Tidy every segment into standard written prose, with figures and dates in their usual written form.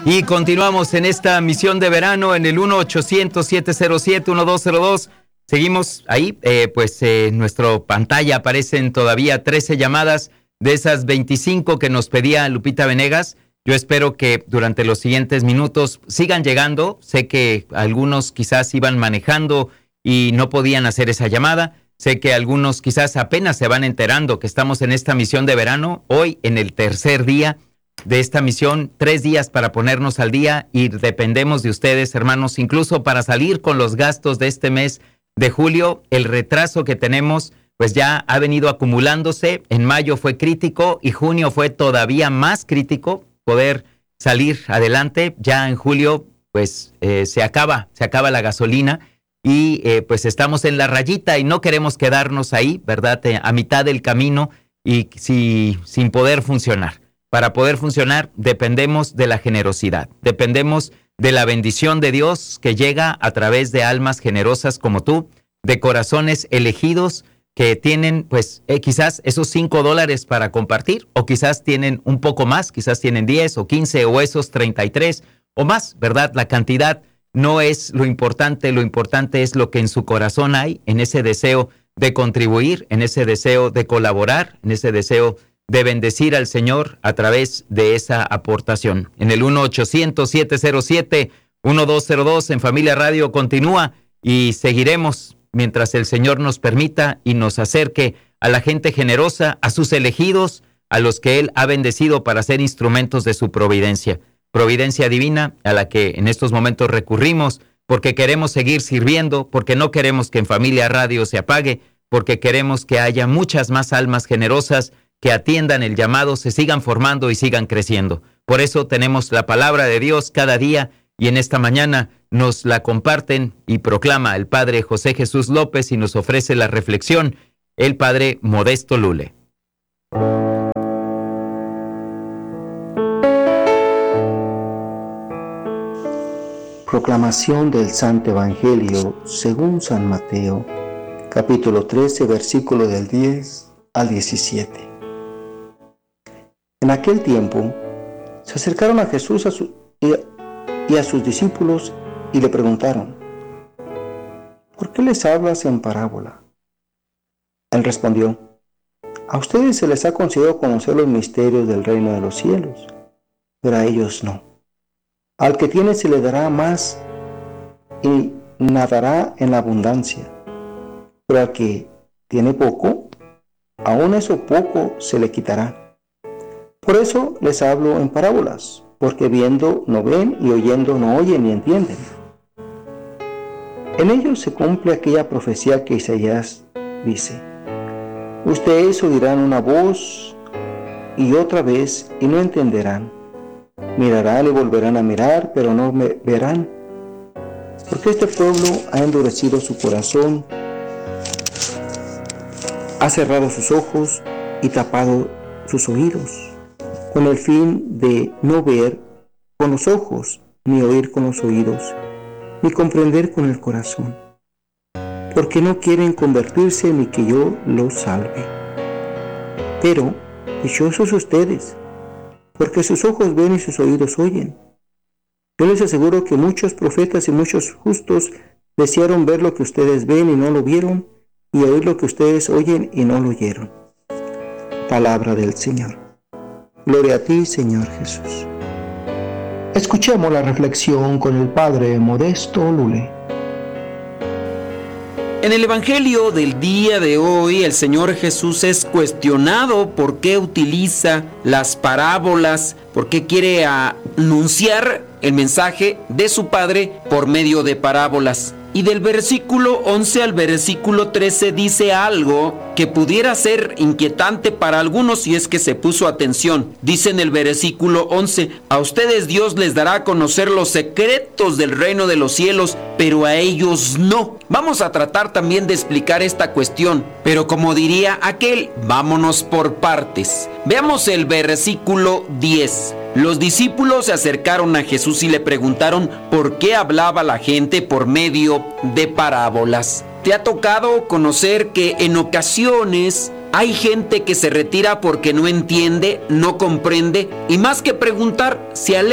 Y continuamos en esta misión de verano en el 1-800-707-1202. Seguimos ahí, en nuestra pantalla aparecen todavía 13 llamadas de esas 25 que nos pedía Lupita Venegas. Yo espero que durante los siguientes minutos sigan llegando. Sé que algunos quizás iban manejando y no podían hacer esa llamada. Sé que algunos quizás apenas se van enterando que estamos en esta misión de verano, hoy en el tercer día de esta misión, 3 días para ponernos al día, y dependemos de ustedes, hermanos, incluso para salir con los gastos de este mes de julio. El retraso que tenemos pues ya ha venido acumulándose. En mayo fue crítico y junio fue todavía más crítico poder salir adelante. Ya en julio pues se acaba la gasolina y pues estamos en la rayita y no queremos quedarnos ahí, ¿verdad? A mitad del camino y sin poder funcionar. Para poder funcionar dependemos de la generosidad, dependemos de la bendición de Dios que llega a través de almas generosas como tú, de corazones elegidos que tienen pues quizás esos $5 para compartir, o quizás tienen un poco más, quizás tienen 10 o 15 o esos 33 o más, ¿verdad? La cantidad no es lo importante es lo que en su corazón hay, en ese deseo de contribuir, en ese deseo de colaborar, en ese deseo de bendecir al Señor a través de esa aportación. En el 1-800-707-1202 en Familia Radio continúa y seguiremos mientras el Señor nos permita y nos acerque a la gente generosa, a sus elegidos, a los que Él ha bendecido para ser instrumentos de su providencia. Providencia divina a la que en estos momentos recurrimos porque queremos seguir sirviendo, porque no queremos que en Familia Radio se apague, porque queremos que haya muchas más almas generosas que atiendan el llamado, se sigan formando y sigan creciendo. Por eso tenemos la palabra de Dios cada día y en esta mañana nos la comparten y proclama el Padre José Jesús López y nos ofrece la reflexión el Padre Modesto Lule. Proclamación del Santo Evangelio según San Mateo, capítulo 13, versículo del 10 al 17. En aquel tiempo se acercaron a Jesús y a sus discípulos y le preguntaron: ¿por qué les hablas en parábola? Él respondió: a ustedes se les ha concedido conocer los misterios del reino de los cielos, pero a ellos no. Al que tiene se le dará más y nadará en la abundancia, pero al que tiene poco, aún eso poco se le quitará. Por eso les hablo en parábolas, porque viendo no ven y oyendo no oyen ni entienden. En ellos se cumple aquella profecía que Isaías dice: ustedes oirán una voz y otra vez y no entenderán. Mirarán y volverán a mirar, pero no me verán. Porque este pueblo ha endurecido su corazón, ha cerrado sus ojos y tapado sus oídos, con el fin de no ver con los ojos, ni oír con los oídos, ni comprender con el corazón, porque no quieren convertirse ni que yo los salve. Pero dichosos ustedes, porque sus ojos ven y sus oídos oyen. Yo les aseguro que muchos profetas y muchos justos desearon ver lo que ustedes ven y no lo vieron, y oír lo que ustedes oyen y no lo oyeron. Palabra del Señor. Gloria a ti, Señor Jesús. Escuchemos la reflexión con el Padre Modesto Lule. En el Evangelio del día de hoy, el Señor Jesús es cuestionado por qué utiliza las parábolas, por qué quiere anunciar el mensaje de su Padre por medio de parábolas. Y del versículo 11 al versículo 13 dice algo que pudiera ser inquietante para algunos si es que se puso atención. Dice en el versículo 11: a ustedes Dios les dará a conocer los secretos del reino de los cielos, pero a ellos no. Vamos a tratar también de explicar esta cuestión, pero como diría aquel, vámonos por partes. Veamos el versículo 10. Los discípulos se acercaron a Jesús y le preguntaron por qué hablaba la gente por medio de parábolas. ¿Te ha tocado conocer que en ocasiones hay gente que se retira porque no entiende, no comprende y más que preguntar, se aleja?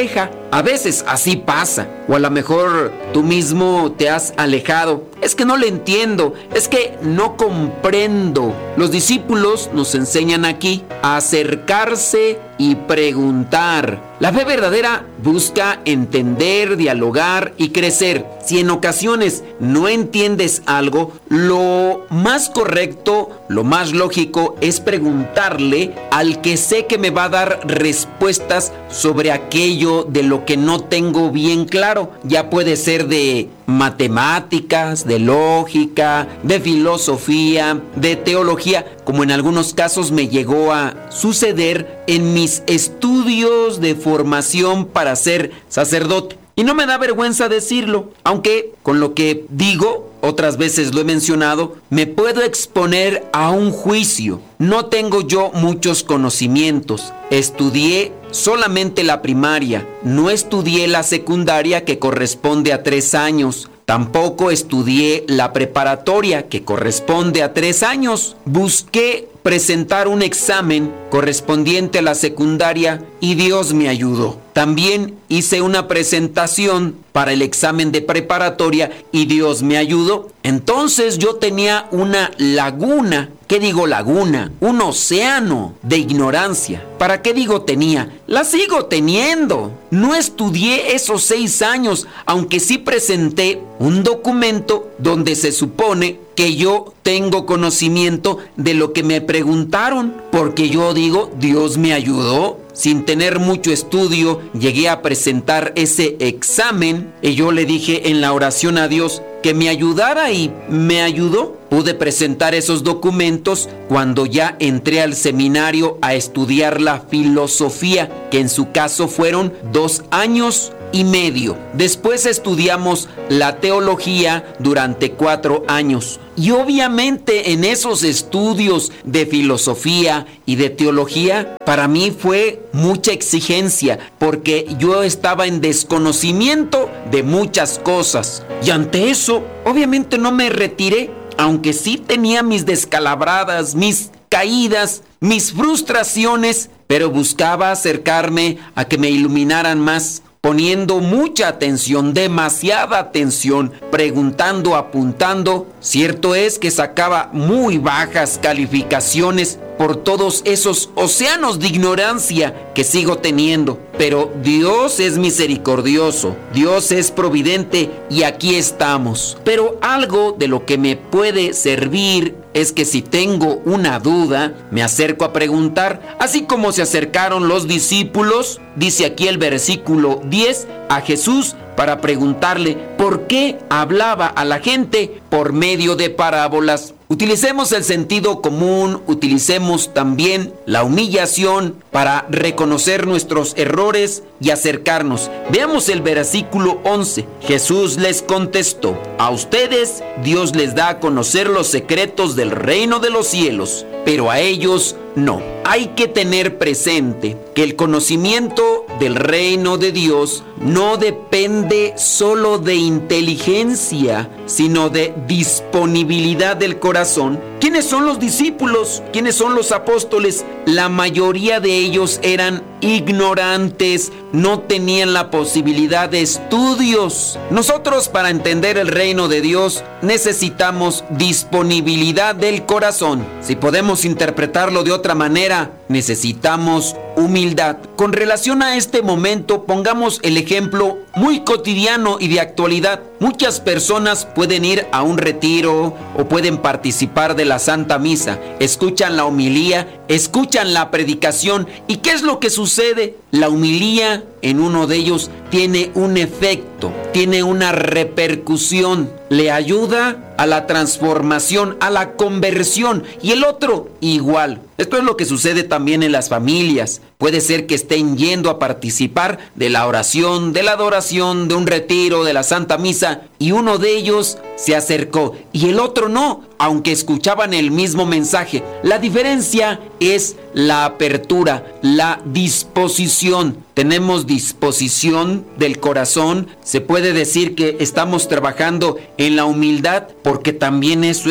A veces así pasa, o a lo mejor tú mismo te has alejado. Es que no le entiendo, es que no comprendo. Los discípulos nos enseñan aquí a acercarse y preguntar. La fe verdadera busca entender, dialogar y crecer. Si en ocasiones no entiendes algo, lo más correcto, lo más lógico es preguntarle al que sé que me va a dar respuestas sobre aquello de lo que no tengo bien claro. Ya puede ser de matemáticas, de lógica, de filosofía, de teología, como en algunos casos me llegó a suceder en mis estudios de formación para ser sacerdote. Y no me da vergüenza decirlo, aunque con lo que digo, otras veces lo he mencionado, me puedo exponer a un juicio. No tengo yo muchos conocimientos. Estudié solamente la primaria, no estudié la secundaria que corresponde a 3 años. Tampoco estudié la preparatoria que corresponde a 3 años. Busqué presentar un examen correspondiente a la secundaria y Dios me ayudó. También hice una presentación para el examen de preparatoria y Dios me ayudó. Entonces yo tenía una laguna. ¿Qué digo laguna? Un océano de ignorancia. ¿Para qué digo tenía? La sigo teniendo. No estudié esos 6 años, aunque sí presenté un documento donde se supone que yo tengo conocimiento de lo que me preguntaron, porque yo digo, Dios me ayudó. Sin tener mucho estudio, llegué a presentar ese examen y yo le dije en la oración a Dios que me ayudara y me ayudó. Pude presentar esos documentos cuando ya entré al seminario a estudiar la filosofía, que en su caso fueron 2 años y medio. Después estudiamos la teología durante 4 años. Y obviamente en esos estudios de filosofía y de teología, para mí fue mucha exigencia, porque yo estaba en desconocimiento de muchas cosas. Y ante eso, obviamente no me retiré, aunque sí tenía mis descalabradas, mis caídas, mis frustraciones, pero buscaba acercarme a que me iluminaran más, poniendo mucha atención, demasiada atención, preguntando, apuntando. Cierto es que sacaba muy bajas calificaciones por todos esos océanos de ignorancia que sigo teniendo. Pero Dios es misericordioso, Dios es providente y aquí estamos. Pero algo de lo que me puede servir es que si tengo una duda, me acerco a preguntar, así como se acercaron los discípulos, dice aquí el versículo 10, a Jesús para preguntarle por qué hablaba a la gente por medio de parábolas. Utilicemos el sentido común, utilicemos también la humillación para reconocer nuestros errores y acercarnos. Veamos el versículo 11. Jesús les contestó: a ustedes Dios les da a conocer los secretos del reino de los cielos, pero a ellos no. Hay que tener presente que el conocimiento del reino de Dios no depende solo de inteligencia, sino de disponibilidad del corazón. ¿Quiénes son los discípulos? ¿Quiénes son los apóstoles? La mayoría de ellos eran ignorantes, no tenían la posibilidad de estudios. Nosotros, para entender el reino de Dios, necesitamos disponibilidad del corazón. Si podemos interpretarlo de otra manera, necesitamos humildad. Con relación a este momento, pongamos el ejemplo muy cotidiano y de actualidad. Muchas personas pueden ir a un retiro o pueden participar de la Santa Misa, escuchan la homilía, escuchan la predicación. ¿Y qué es lo que sucede? La homilía en uno de ellos tiene un efecto, tiene una repercusión, le ayuda a la transformación, a la conversión, y el otro igual. Esto es lo que sucede también en las familias. Puede ser que estén yendo a participar de la oración, de la adoración, de un retiro, de la Santa Misa, y uno de ellos se acercó y el otro no, aunque escuchaban el mismo mensaje. La diferencia es la apertura, la disposición. Tenemos disposición del corazón. Se puede decir que estamos trabajando en la humildad, porque también eso es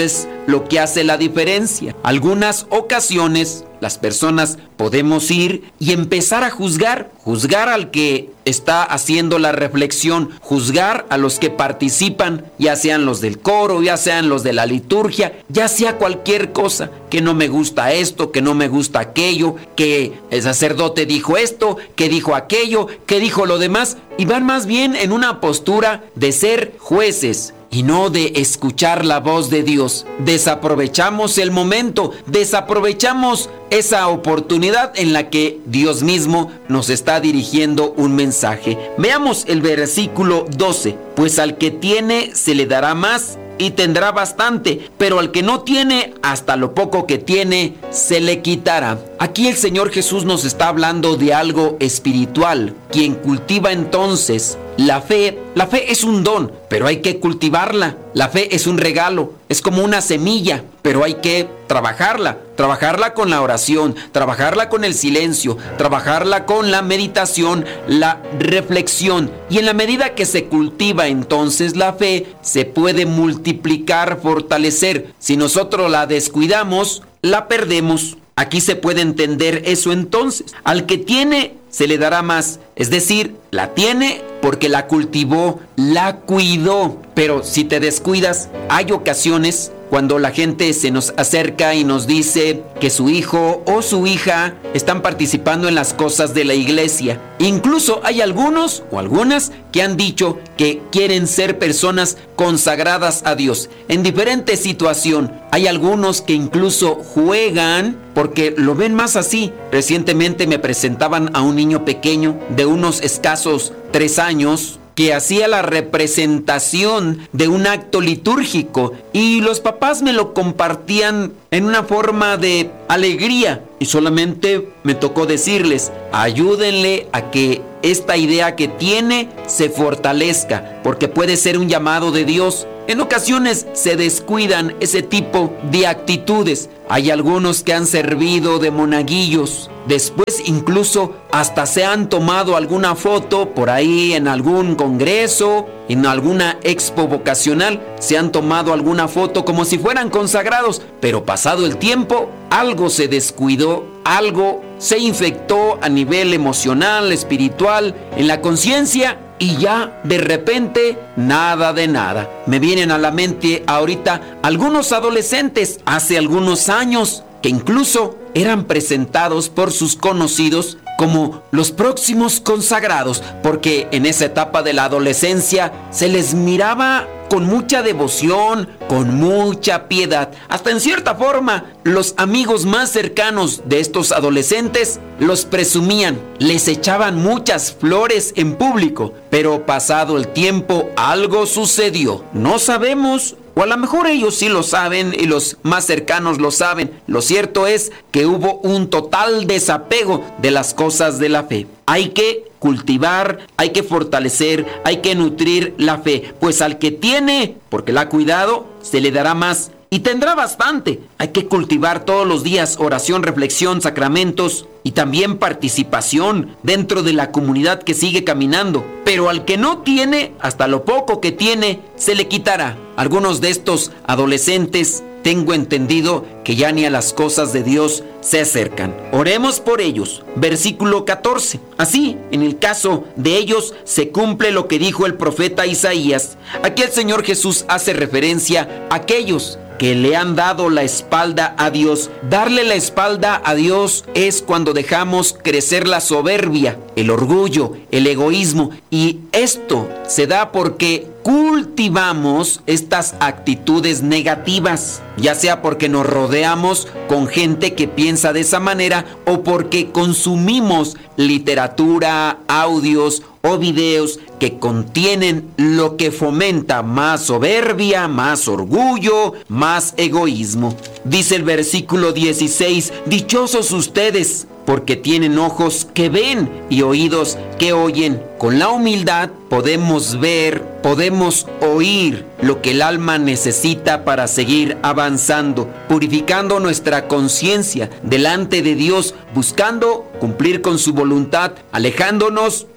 lo que hace la diferencia. Algunas ocasiones las personas podemos ir y empezar a juzgar al que está haciendo la reflexión, juzgar a los que participan, ya sean los del coro, ya sean los de la liturgia, ya sea cualquier cosa, que no me gusta esto, que no me gusta aquello, que el sacerdote dijo esto, que dijo aquello, que dijo lo demás, y van más bien en una postura de ser jueces y no de escuchar la voz de Dios. Desaprovechamos el momento, desaprovechamos esa oportunidad en la que Dios mismo nos está dirigiendo un mensaje. Veamos el versículo 12. Pues al que tiene se le dará más y tendrá bastante, pero al que no tiene, hasta lo poco que tiene se le quitará. Aquí el Señor Jesús nos está hablando de algo espiritual. Quien cultiva entonces la fe es un don, pero hay que cultivarla. La fe es un regalo, es como una semilla, pero hay que trabajarla con la oración, trabajarla con el silencio, trabajarla con la meditación, la reflexión. Y en la medida que se cultiva entonces la fe, se puede multiplicar, fortalecer. Si nosotros la descuidamos, la perdemos. Aquí se puede entender eso entonces. Al que tiene, se le dará más. Es decir, la tiene porque la cultivó, la cuidó. Pero si te descuidas, hay ocasiones cuando la gente se nos acerca y nos dice que su hijo o su hija están participando en las cosas de la iglesia. Incluso hay algunos o algunas que han dicho que quieren ser personas consagradas a Dios. En diferente situación, hay algunos que incluso juegan porque lo ven más así. Recientemente me presentaban a un niño pequeño de unos escasos 3 años que hacía la representación de un acto litúrgico y los papás me lo compartían en una forma de alegría y solamente me tocó decirles: ayúdenle a que esta idea que tiene se fortalezca, porque puede ser un llamado de Dios. En ocasiones se descuidan ese tipo de actitudes. Hay algunos que han servido de monaguillos. Después incluso hasta se han tomado alguna foto por ahí en algún congreso, en alguna expo vocacional. Se han tomado alguna foto como si fueran consagrados. Pero pasado el tiempo, algo se descuidó, algo se infectó a nivel emocional, espiritual, en la conciencia. Y ya de repente, nada de nada. Me vienen a la mente ahorita algunos adolescentes hace algunos años que incluso eran presentados por sus conocidos como los próximos consagrados, porque en esa etapa de la adolescencia se les miraba con mucha devoción, con mucha piedad. Hasta en cierta forma, los amigos más cercanos de estos adolescentes los presumían, les echaban muchas flores en público, pero pasado el tiempo algo sucedió. No sabemos, o a lo mejor ellos sí lo saben y los más cercanos lo saben. Lo cierto es que hubo un total desapego de las cosas de la fe. Hay que cultivar, hay que fortalecer, hay que nutrir la fe, pues al que tiene, porque la ha cuidado, se le dará más y tendrá bastante. Hay que cultivar todos los días oración, reflexión, sacramentos y también participación dentro de la comunidad que sigue caminando. Pero al que no tiene, hasta lo poco que tiene, se le quitará. Algunos de estos adolescentes tengo entendido que ya ni a las cosas de Dios se acercan. Oremos por ellos. Versículo 14. Así, en el caso de ellos, se cumple lo que dijo el profeta Isaías. Aquí el Señor Jesús hace referencia a aquellos que le han dado la espalda a Dios. Darle la espalda a Dios es cuando dejamos crecer la soberbia, el orgullo, el egoísmo, y esto se da porque cultivamos estas actitudes negativas, ya sea porque nos rodeamos con gente que piensa de esa manera o porque consumimos literatura, audios o videos que contienen lo que fomenta más soberbia, más orgullo, más egoísmo. Dice el versículo 16: dichosos ustedes, porque tienen ojos que ven y oídos que oyen. Con la humildad podemos ver, podemos oír lo que el alma necesita para seguir avanzando, purificando nuestra conciencia delante de Dios, buscando cumplir con su voluntad, alejándonos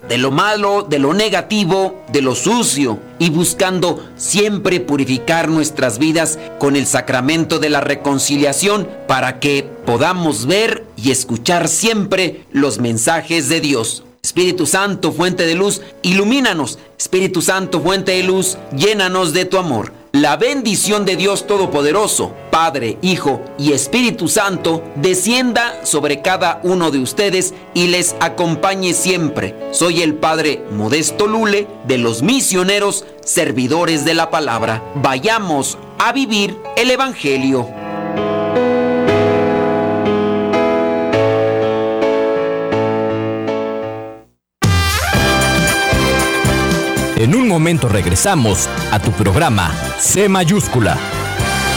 de lo malo, de lo negativo, de lo sucio, y buscando siempre purificar nuestras vidas con el sacramento de la reconciliación para que podamos ver y escuchar siempre los mensajes de Dios. Espíritu Santo, fuente de luz, ilumínanos. Espíritu Santo, fuente de luz, llénanos de tu amor. La bendición de Dios Todopoderoso, Padre, Hijo y Espíritu Santo, descienda sobre cada uno de ustedes y les acompañe siempre. Soy el Padre Modesto Lule, de los misioneros servidores de la palabra. Vayamos a vivir el Evangelio. En un momento regresamos a tu programa C mayúscula.